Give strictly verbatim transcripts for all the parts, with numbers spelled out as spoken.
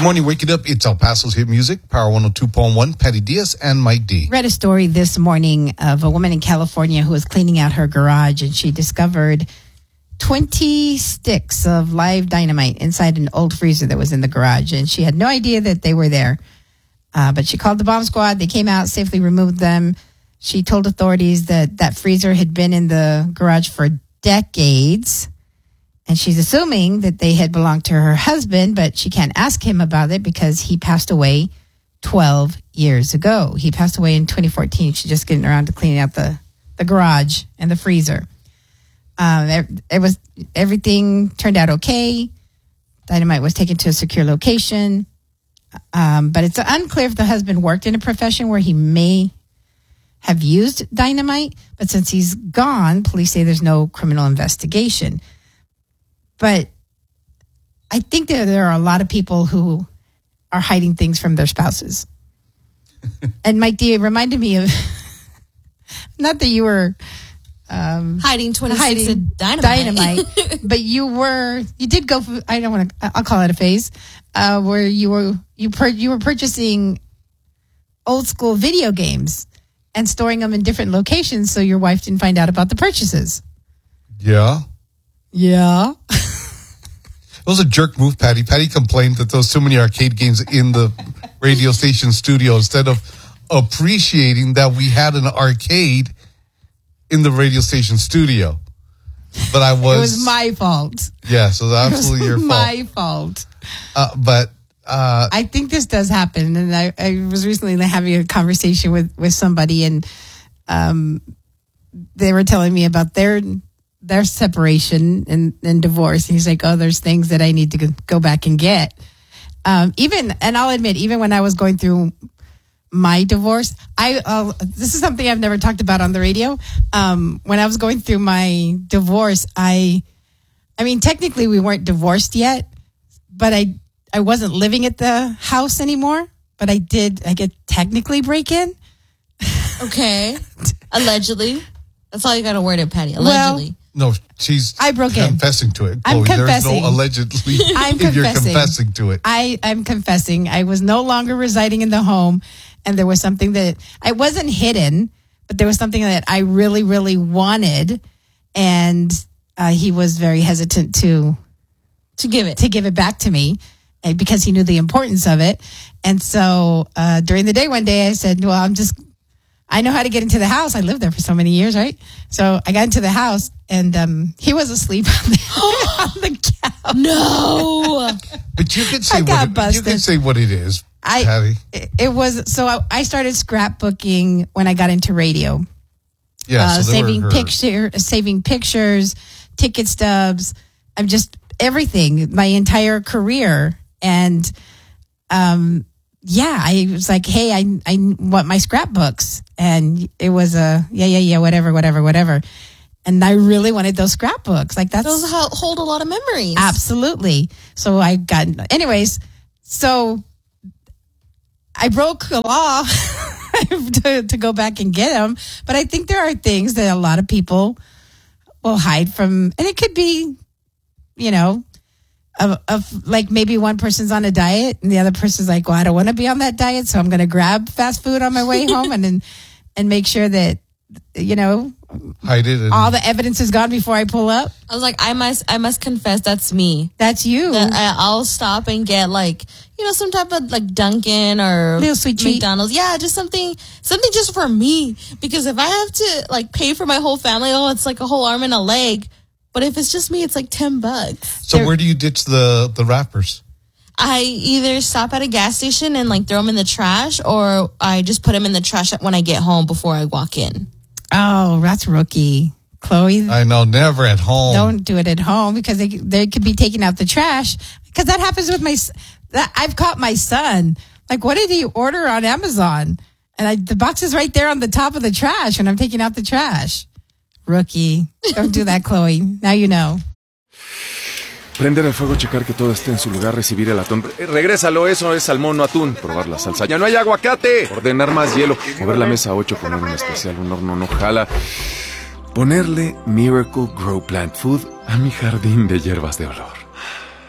morning, wake it up. It's El Paso's Hit Music, Power one oh two point one, Patty Diaz and Mike D. Read a story this morning of a woman in California who was cleaning out her garage, and she discovered twenty sticks of live dynamite inside an old freezer that was in the garage, and she had no idea that they were there. Uh, but she called the bomb squad. They came out, safely removed them. She told authorities that that freezer had been in the garage for decades, and she's assuming that they had belonged to her husband, but she can't ask him about it because he passed away twelve years ago. He passed away in twenty fourteen. She's just getting around to cleaning out the, the garage and the freezer. Um, it, it was everything turned out okay. Dynamite was taken to a secure location. Um, but it's unclear if the husband worked in a profession where he may have used dynamite. But since he's gone, police say there's no criminal investigation. But I think that there are a lot of people who are hiding things from their spouses. And Mike D, it reminded me of, not that you were um, hiding twenty-six hiding of dynamite, dynamite but you were, you did go, for, I don't want to, I'll call it a phase, uh, where you were, you, pur- you were purchasing old school video games and storing them in different locations so your wife didn't find out about the purchases. Yeah. Yeah. It was a jerk move, Patty. Patty complained that there was too many arcade games in the radio station studio instead of appreciating that we had an arcade in the radio station studio. But I was... It was my fault. Yeah, so it's absolutely your fault. my fault. Uh, but... Uh, I think this does happen. And I, I was recently having a conversation with, with somebody, and um, they were telling me about their... their separation and, and divorce. And he's like, oh, there's things that I need to go back and get. Um, even, and I'll admit, even when I was going through my divorce, I, uh, this is something I've never talked about on the radio. Um, when I was going through my divorce, I, I mean, technically we weren't divorced yet, but I, I wasn't living at the house anymore, but I did, I could technically break in. Okay. Allegedly. That's all you got to word it, Patty. Allegedly. Well, no, she's I broke confessing in. to it. I'm Chloe. confessing. There's no allegedly I'm if confessing. you're confessing to it. I, I'm confessing. I was no longer residing in the home, and there was something that I wasn't hidden, but there was something that I really, really wanted, and uh, he was very hesitant to to give it to give it back to me because he knew the importance of it. And so uh, during the day, one day, I said, "Well, I'm just." I know how to get into the house. I lived there for so many years, right? So I got into the house, and um, he was asleep on the, on the couch. No, but you can say I got what it, busted. you can say what it is, I, Patty. It, it was so I, I started scrapbooking when I got into radio. Yeah, uh, so saving her... picture, saving pictures, ticket stubs. I'm just everything, my entire career, and um. Yeah, I was like, hey, I I want my scrapbooks. And it was a, yeah, yeah, yeah, whatever, whatever, whatever. And I really wanted those scrapbooks. Like that's... Those hold a lot of memories. Absolutely. So I got, anyways, so I broke the law to, to go back and get them. But I think there are things that a lot of people will hide from. And it could be, you know, Of, of like maybe one person's on a diet and the other person's like, well, I don't want to be on that diet, so I'm going to grab fast food on my way home and and, and make sure that, you know, hide it and... all the evidence is gone before I pull up. I was like, I must, I must confess, that's me. That's you. That I, I'll stop and get like, you know, some type of like Dunkin' or little sweet treat. McDonald's. Yeah, just something, something just for me. Because if I have to like pay for my whole family, oh, it's like a whole arm and a leg. But if it's just me, it's like ten bucks. So They're, where do you ditch the, the wrappers? I either stop at a gas station and like throw them in the trash, or I just put them in the trash when I get home before I walk in. Oh, that's rookie. Chloe. I know, never at home. Don't do it at home because they they could be taking out the trash. Because that happens with my, that I've caught my son. Like, what did he order on Amazon? And I, the box is right there on the top of the trash when I'm taking out the trash. Rookie. Don't do that, Chloe. Now you know. Prender el fuego, checar que todo esté en su lugar, recibir el atún. Eh, regrésalo, eso es salmón, no atún. Probar la salsa. ¡Ya no hay aguacate! Ordenar más hielo. Mover la mesa ocho, poner un especial, un horno no jala. Ponerle Miracle Grow Plant Food a mi jardín de hierbas de olor.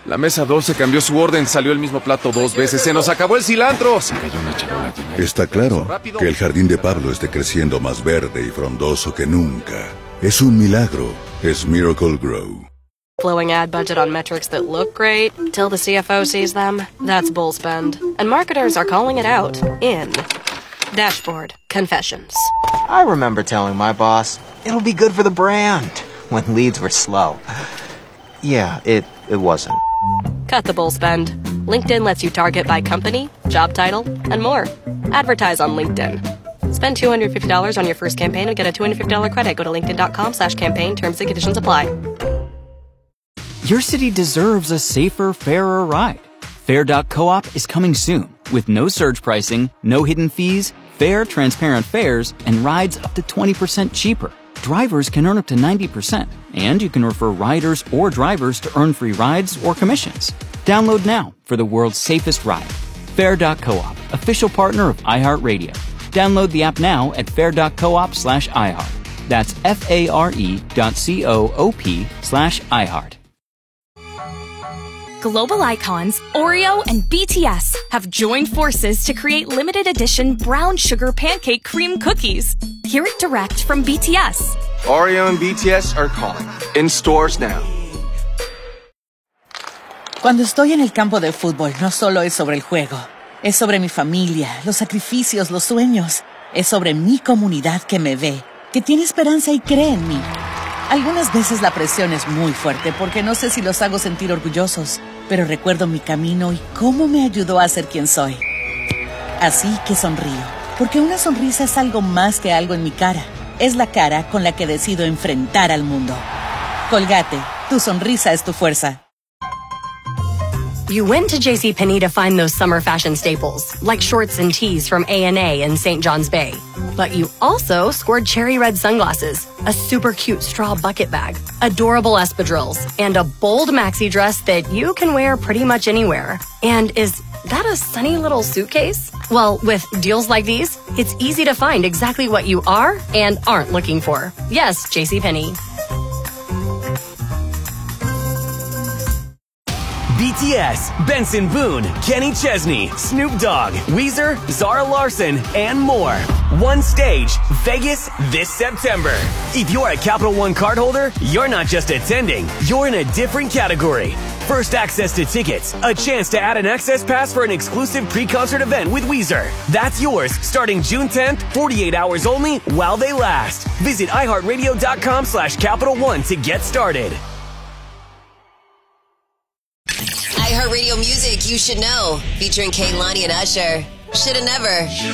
La mesa doce cambió su orden, salió el mismo plato dos veces, se nos acabó el cilantro. Se cayó una charola llena de- Está claro que el jardín de Pablo esté creciendo más verde y frondoso que nunca. Es un milagro. Es Miracle Grow. Blowing ad budget on metrics that look great till the C F O sees them. That's bull spend. And marketers are calling it out in Dashboard Confessions. I remember telling my boss, it'll be good for the brand, when leads were slow. Yeah, it, it wasn't. Cut the bull spend. LinkedIn lets you target by company, job title, and more. Advertise on LinkedIn. Spend two hundred fifty dollars on your first campaign and get a two hundred fifty dollars credit. Go to linkedin.com slash campaign. Terms and conditions apply. Your city deserves a safer, fairer ride. Fair dot coop is coming soon with no surge pricing, no hidden fees, fair, transparent fares, and rides up to twenty percent cheaper. Drivers can earn up to ninety percent, and you can refer riders or drivers to earn free rides or commissions. Download now for the world's safest ride. Fair dot coop, official partner of iHeartRadio. Download the app now at fair dot coop slash iHeart. That's F-A-R-E dot C-O-O-P slash iHeart. Global icons, Oreo and B T S have joined forces to create limited edition brown sugar pancake cream cookies. Hear it direct from B T S. Oreo and B T S are calling. In stores now. Cuando estoy en el campo de fútbol, no solo es sobre el juego. Es sobre mi familia, los sacrificios, los sueños. Es sobre mi comunidad que me ve, que tiene esperanza y cree en mí. Algunas veces la presión es muy fuerte porque no sé si los hago sentir orgullosos, pero recuerdo mi camino y cómo me ayudó a ser quien soy. Así que sonrío, porque una sonrisa es algo más que algo en mi cara. Es la cara con la que decido enfrentar al mundo. Colgate, tu sonrisa es tu fuerza. You went to JCPenney to find those summer fashion staples, like shorts and tees from A and A in Saint John's Bay. But you also scored cherry red sunglasses, a super cute straw bucket bag, adorable espadrilles, and a bold maxi dress that you can wear pretty much anywhere. And is that a sunny little suitcase? Well, with deals like these, it's easy to find exactly what you are and aren't looking for. Yes, JCPenney. B T S, Benson Boone, Kenny Chesney, Snoop Dogg, Weezer, Zara Larson, and more. One stage, Vegas, this September. If you're a Capital One cardholder, you're not just attending, you're in a different category. First access to tickets, a chance to add an access pass for an exclusive pre-concert event with Weezer. That's yours starting June tenth, forty-eight hours only while they last. Visit iHeartRadio.com slash Capital One to get started. iHeartRadio Music, You Should Know, featuring Kehlani and Usher. Shoulda Never.